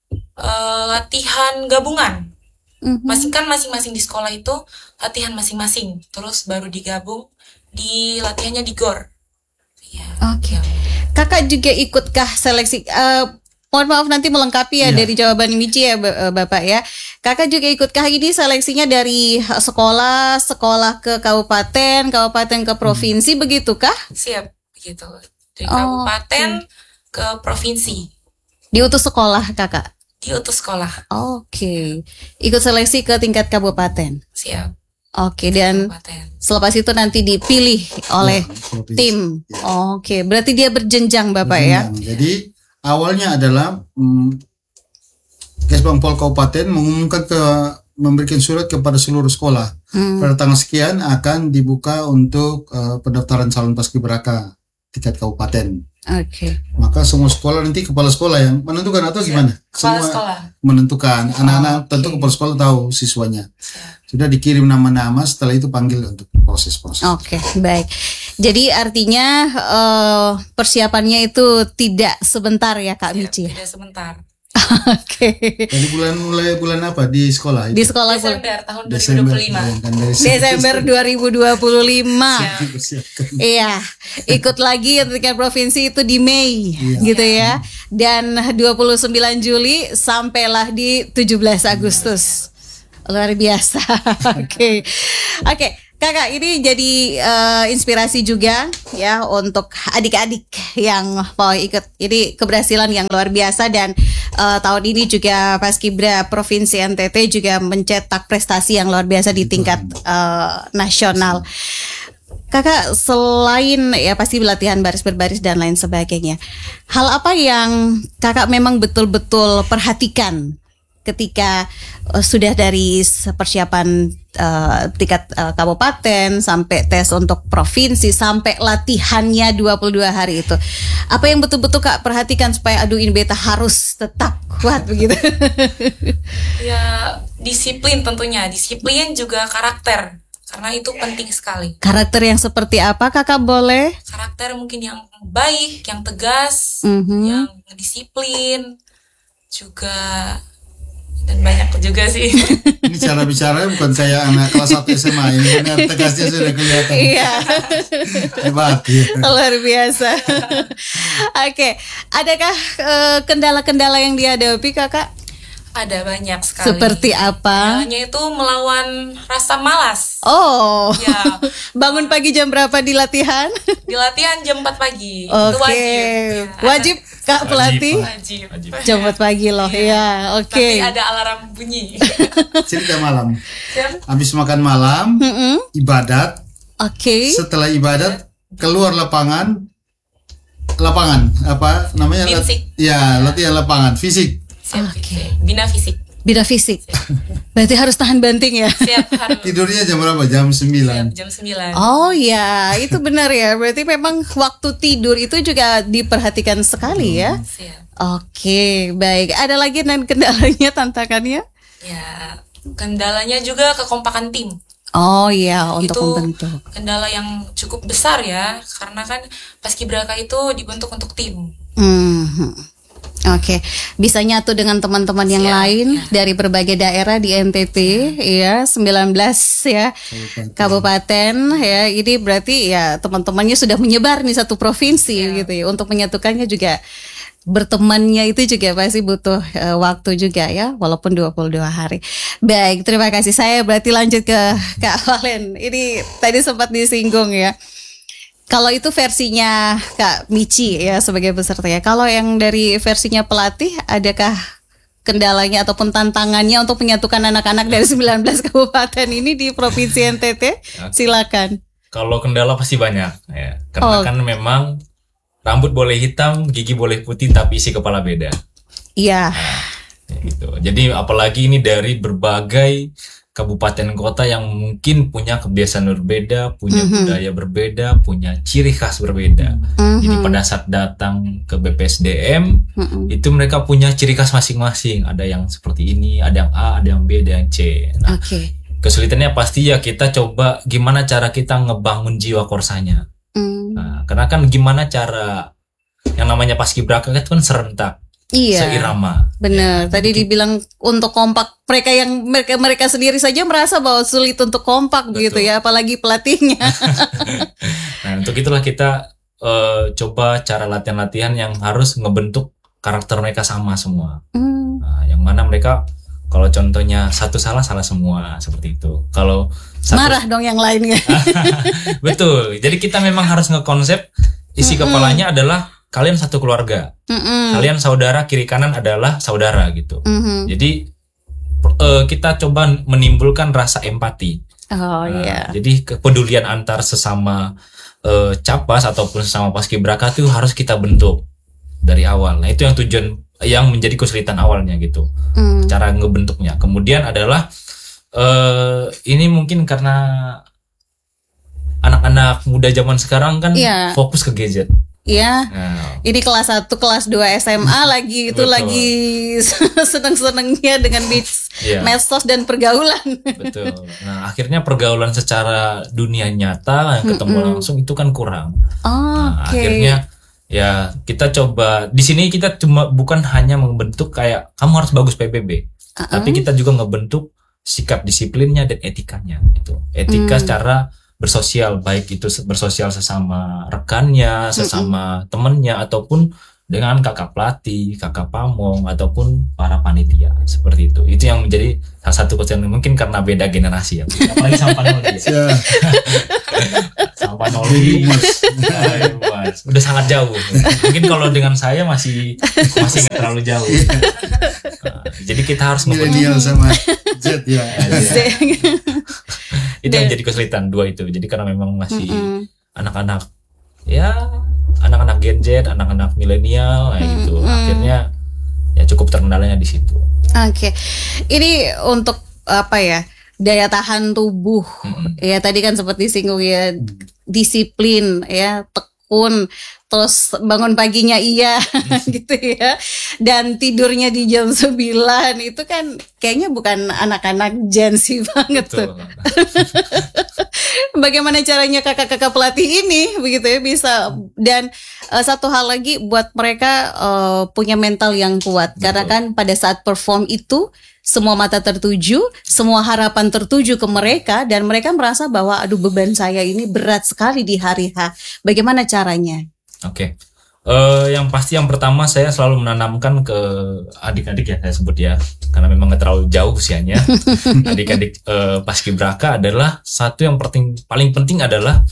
uh, latihan gabungan. Mm-hmm. Masing kan masing-masing di sekolah itu latihan masing-masing, terus baru digabung di latihannya di gor. Ya, Oke. Okay. Kakak juga ikutkah seleksi? Uh, mohon maaf nanti melengkapi ya, ya dari jawaban Michi ya Bapak ya. Kakak juga ikutkah ini seleksinya dari sekolah, sekolah ke kabupaten, kabupaten ke provinsi, hmm. begitukah? Siap, begitu. Dari oh, kabupaten okay. ke provinsi. Diutus sekolah kakak? Diutus sekolah. Oke. Okay. Ikut seleksi ke tingkat kabupaten? Siap. Oke, okay, dan kabupaten. Selepas itu nanti dipilih oleh ya, tim. Ya. Oke, okay. Berarti dia berjenjang Bapak berjenjang. Ya? Jadi awalnya adalah hmm, Kesbang Pol Kabupaten mengumumkan ke memberikan surat kepada seluruh sekolah. Hmm. Pada tanggal sekian akan dibuka untuk uh, pendaftaran calon paskibraka tingkat kabupaten. Oke. Okay. Maka semua sekolah nanti kepala sekolah yang menentukan atau gimana? Kepala semua sekolah menentukan. Anak-anak oh, tentu okay. kepala sekolah tahu siswanya. Sudah dikirim nama-nama, setelah itu panggil untuk proses-proses. Oke, okay, baik. Jadi artinya uh, persiapannya itu tidak sebentar ya Kak Michi? Tidak sebentar. Oke. Okay. Dari bulan mulai bulan apa di sekolah? Itu? Di sekolah Desember tahun dua ribu dua puluh lima. Desember dua ribu dua puluh lima. Iya, ikut lagi tingkat provinsi itu di Mei, ya. Gitu ya. Dan dua puluh sembilan Juli sampailah di tujuh belas Agustus. Luar biasa. Oke. Oke. Okay. Kakak, ini jadi uh, inspirasi juga ya untuk adik-adik yang mau ikut. Ini keberhasilan yang luar biasa dan uh, tahun ini juga Paskibra Provinsi N T T juga mencetak prestasi yang luar biasa di tingkat uh, nasional. Kakak, selain ya pasti latihan baris berbaris dan lain sebagainya, hal apa yang kakak memang betul-betul perhatikan ketika uh, sudah dari persiapan uh, tingkat uh, kabupaten sampai tes untuk provinsi sampai latihannya dua puluh dua hari itu, apa yang betul-betul Kak perhatikan supaya aduh ini beta harus tetap kuat begitu? Ya disiplin tentunya, disiplin juga karakter karena itu penting sekali. Karakter yang seperti apa Kakak boleh? Karakter mungkin yang baik, yang tegas, mm-hmm. yang disiplin juga. Dan banyak juga sih. Ini cara bicara bukan kayak anak kelas satu S M A, ini benar tegasnya sudah kelihatan. Iya. Hebat. Ya. Luar biasa. Oke, okay. Adakah uh, kendala-kendala yang dihadapi Kakak? Ada banyak sekali. Seperti apa? Kendalanya itu melawan rasa malas. Oh. Ya. Bangun pagi jam berapa di latihan? Di latihan jam empat pagi. Oke. Itu wajib. Ya. Wajib Kak pelatih? Wajib. Wajib. Jam empat pagi loh. Ya, ya. Oke. Okay. Tapi ada alarm bunyi. Cerita malam. Habis makan malam, mm-hmm. ibadat. Oke. Okay. Setelah ibadat keluar lapangan. Lapangan apa namanya? Fisik. Ya, latihan lapangan fisik. Oke. Okay. Bina fisik. Bina fisik. Berarti harus tahan banting ya? Siap, harus. Tidurnya jam berapa? Jam sembilan. Siap, jam sembilan. Oh ya, itu benar ya. Berarti memang waktu tidur itu juga diperhatikan sekali ya. Siap. Oke, baik. Ada lagi dan kendalanya, tantangannya? Ya, kendalanya juga kekompakan tim. Oh iya, untuk itu membentuk. Kendala yang cukup besar ya, karena kan Paskibraka itu dibentuk untuk tim. Hmm. Oke, okay. Bisa nyatu dengan teman-teman yang ya, lain ya. Dari berbagai daerah di N T T ya, ya sembilan belas ya kabupaten. kabupaten ya. Ini berarti ya teman-temannya sudah menyebar nih satu provinsi ya. Gitu ya. Untuk menyatukannya juga bertemannya itu juga pasti butuh uh, waktu juga ya, walaupun dua puluh dua hari. Baik, terima kasih. Saya berarti lanjut ke Kak Valen. Ini tadi sempat disinggung ya. Kalau itu versinya Kak Michi ya sebagai peserta ya. Kalau yang dari versinya pelatih, adakah kendalanya ataupun tantangannya untuk menyatukan anak-anak dari sembilan belas kabupaten ini di Provinsi N T T? Silakan. Kalau kendala pasti banyak ya. Karena oh. kan memang rambut boleh hitam, gigi boleh putih, tapi isi kepala beda. Iya. Nah, gitu. Jadi apalagi ini dari berbagai kabupaten kota yang mungkin punya kebiasaan berbeda, punya mm-hmm. budaya berbeda, punya ciri khas berbeda. Mm-hmm. Jadi pada saat datang ke B P S D M, mm-hmm. itu mereka punya ciri khas masing-masing. Ada yang seperti ini, ada yang A, ada yang B, ada yang C. Nah, okay. kesulitannya pasti ya kita coba gimana cara kita ngebangun jiwa korsanya. Mm. Nah, karena kan gimana cara yang namanya Paskibraka itu kan serentak. Iya. seirama. Benar. Ya, Tadi dibilang untuk kompak, mereka yang mereka mereka sendiri saja merasa bahwa sulit untuk kompak. Betul. Begitu ya, apalagi pelatihnya. Nah, untuk itulah kita uh, coba cara latihan-latihan yang harus ngebentuk karakter mereka sama semua. Hmm. Nah, yang mana mereka kalau contohnya satu salah salah semua seperti itu. Kalau satu, marah dong yang lainnya. Betul. Jadi kita memang harus ngekonsep isi Mm-mm. kepalanya adalah kalian satu keluarga, Mm-mm. kalian saudara, kiri kanan adalah saudara gitu. Mm-hmm. Jadi uh, kita coba menimbulkan rasa empati. Oh iya. Uh, yeah. Jadi kepedulian antar sesama uh, capas ataupun sesama paskibraka itu harus kita bentuk dari awal. Nah itu yang tujuan, yang menjadi kesulitan awalnya gitu. Mm. Cara ngebentuknya. Kemudian adalah uh, ini mungkin karena anak-anak muda zaman sekarang kan yeah. fokus ke gadget. Iya, nah. Ini kelas satu, kelas dua S M A lagi itu Betul. Lagi seneng-senengnya dengan yeah. medsos dan pergaulan. Betul. Nah, akhirnya pergaulan secara dunia nyata yang ketemu Mm-mm. langsung itu kan kurang. Oh, nah, okay. Akhirnya ya kita coba di sini kita cuma bukan hanya membentuk kayak kamu harus bagus P B B, uh-uh. tapi kita juga ngebentuk sikap disiplinnya dan etikanya gitu. Etika mm. secara bersosial, baik itu bersosial sesama rekannya, sesama mm-hmm. temennya, ataupun dengan kakak pelatih, kakak pamong, ataupun para panitia, seperti itu. Itu yang menjadi salah satu kesulitan, mungkin karena beda generasi ya. Apalagi sama Panoli. Sama Panoli, mas, udah sangat jauh. Mungkin kalau dengan saya masih masih nggak terlalu jauh. Nah, jadi kita harus milenial sama Z ya. Itu yang jadi kesulitan dua itu. Jadi karena memang masih mm-hmm. anak-anak ya anak-anak Gen Z, anak-anak milenial kayak gitu. Mm-hmm. Akhirnya ya cukup terkendalanya di situ. Oke. Okay. Ini untuk apa ya? Daya tahan tubuh. Mm-hmm. Ya tadi kan seperti singgung ya, disiplin ya, tekun, terus bangun paginya iya gitu ya, dan tidurnya di jam sembilan itu kan kayaknya bukan anak-anak Gen Z banget tuh. Bagaimana caranya kakak-kakak pelatih ini begitu ya bisa, dan uh, satu hal lagi buat mereka uh, punya mental yang kuat. Betul. Karena kan pada saat perform itu semua mata tertuju, semua harapan tertuju ke mereka, dan mereka merasa bahwa aduh beban saya ini berat sekali di hari H. Bagaimana caranya? Oke, okay. uh, yang pasti yang pertama saya selalu menanamkan ke adik-adik ya, saya sebut ya, karena memang nggak terlalu jauh usianya. Adik-adik uh, paskibraka adalah satu yang penting, paling penting adalah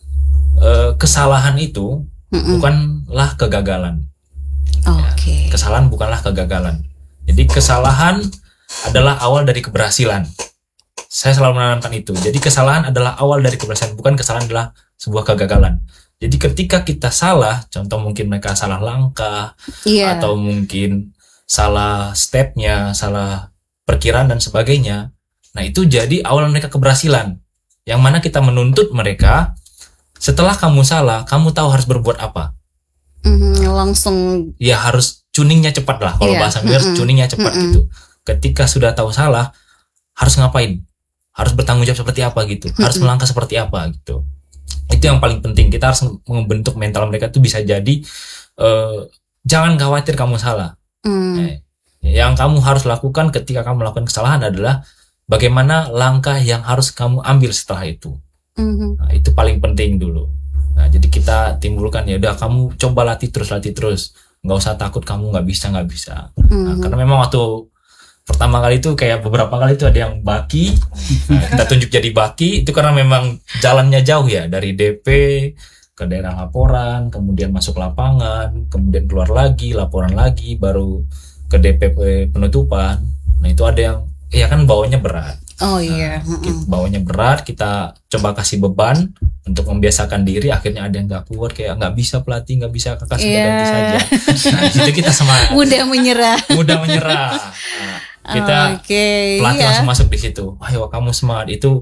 uh, kesalahan itu Mm-mm. bukanlah kegagalan. Oke. Okay. Ya, kesalahan bukanlah kegagalan. Jadi kesalahan adalah awal dari keberhasilan. Saya selalu menanamkan itu. Jadi kesalahan adalah awal dari keberhasilan, bukan kesalahan adalah sebuah kegagalan. Jadi ketika kita salah, contoh mungkin mereka salah langkah, yeah. atau mungkin salah stepnya, salah perkiraan dan sebagainya. Nah itu jadi awal mereka keberhasilan. Yang mana kita menuntut mereka, setelah kamu salah, kamu tahu harus berbuat apa. Mm-hmm, langsung. Ya harus tuningnya cepat lah. Kalau yeah. bahasa Inggris mm-hmm. tuningnya cepat mm-hmm. gitu. Ketika sudah tahu salah, harus ngapain? Harus bertanggung jawab seperti apa gitu. Mm-hmm. Harus melangkah seperti apa gitu. Itu yang paling penting. Kita harus membentuk mental mereka tuh bisa jadi uh, jangan khawatir kamu salah. Mm. Eh, yang kamu harus lakukan ketika kamu melakukan kesalahan adalah bagaimana langkah yang harus kamu ambil setelah itu. Mm-hmm. Nah, itu paling penting dulu. Nah, jadi kita timbulkan ya udah kamu coba latih terus latih terus. Nggak usah takut kamu nggak bisa nggak bisa. Mm-hmm. Nah, karena memang waktu pertama kali itu kayak beberapa kali itu ada yang baki, nah, kita tunjuk jadi baki itu karena memang jalannya jauh ya, dari D P ke daerah laporan, kemudian masuk lapangan, kemudian keluar lagi, laporan lagi, baru ke D P penutupan. Nah itu ada yang ya kan bawanya berat. Oh iya. Nah, mm-hmm. bawanya berat, kita coba kasih beban untuk membiasakan diri, akhirnya ada yang nggak kuat kayak nggak bisa pelatih, nggak bisa kakak sudah ganti saja. Nah di situ kita semangat. Mudah menyerah. Mudah menyerah. Nah, kita okay, pelatih iya. langsung masuk di situ. Ayo kamu semangat. Itu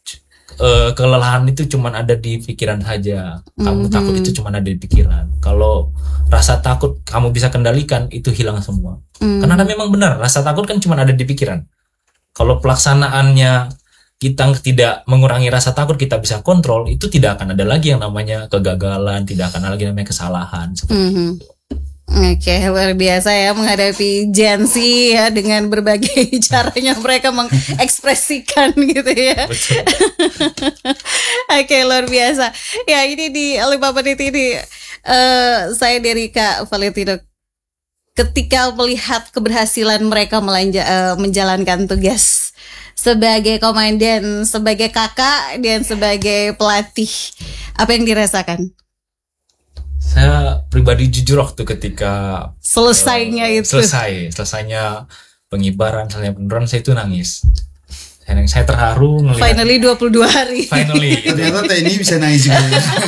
uh, kelelahan itu cuma ada di pikiran saja. Kamu mm-hmm. takut itu cuma ada di pikiran. Kalau rasa takut kamu bisa kendalikan, itu hilang semua. Mm. Karena memang benar rasa takut kan cuma ada di pikiran. Kalau pelaksanaannya kita tidak mengurangi rasa takut, kita bisa kontrol, itu tidak akan ada lagi yang namanya kegagalan, tidak akan ada lagi namanya kesalahan seperti mm-hmm. itu. Oke, luar biasa ya menghadapi Gen Z ya dengan berbagai caranya mereka mengekspresikan gitu ya. Betul. Oke, luar biasa. Ya, ini di lima menit ini uh, saya dari Kak Valentino, ketika melihat keberhasilan mereka melanja, uh, menjalankan tugas sebagai komandan, sebagai kakak dan sebagai pelatih, apa yang dirasakan? Saya pribadi jujur waktu ketika selesainya uh, itu selesai selesainya pengibaran, selesai penduran, saya itu nangis. Saya, nangis, saya terharu ngelihat finally dua puluh dua hari. Finally. Ternyata ini bisa nangis juga.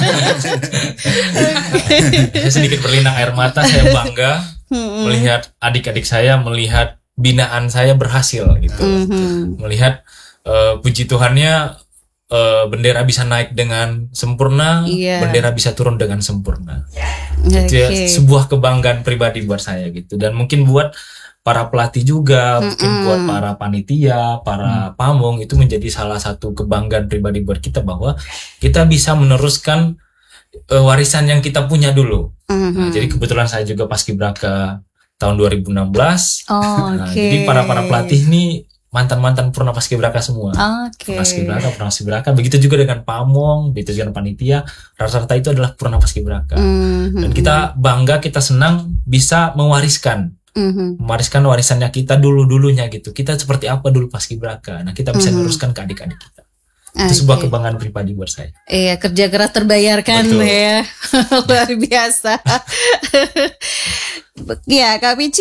Saya sedikit berlinang air mata, saya bangga hmm. melihat adik-adik saya, melihat binaan saya berhasil gitu. Hmm. Melihat uh, puji Tuhannya Uh, bendera bisa naik dengan sempurna, yeah. bendera bisa turun dengan sempurna. Okay. Itu ya sebuah kebanggaan pribadi buat saya gitu. Dan mungkin buat para pelatih juga, Mm-mm. mungkin buat para panitia, para mm. pamong, itu menjadi salah satu kebanggaan pribadi buat kita bahwa kita bisa meneruskan uh, warisan yang kita punya dulu. Mm-hmm. Nah, jadi kebetulan saya juga paskibraka tahun dua ribu enam belas. Oh, nah, okay. Jadi para para pelatih nih mantan-mantan purna paskibraka semua. Okay. Paskibraka, purna paskibraka. Begitu juga dengan pamong, begitu juga dengan panitia. Rata-rata itu adalah purna paskibraka. Mm-hmm. Dan kita bangga, kita senang bisa mewariskan, mm-hmm. mewariskan warisannya kita dulu-dulunya gitu. Kita seperti apa dulu paskibraka. Nah, kita bisa mm-hmm. meneruskan ke adik-adik kita. Itu okay. sebuah kebanggaan pribadi buat saya. Iya, kerja keras terbayarkan. Betul. Ya. Luar biasa. Ya, Kak Pici.